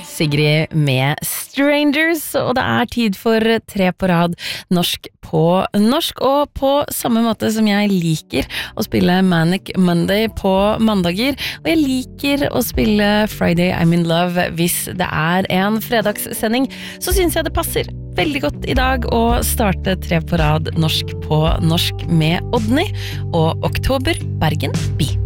Sigrid med Strangers, og det tid for 3 på rad norsk på norsk, og på samme måte som jeg liker å spille Manic Monday på mandager, og jeg liker å spille Friday I'm in Love hvis det en fredagssending, så synes jeg det passer veldig godt i dag å starte 3 på rad norsk på norsk med Odny og Oktober Bergen By.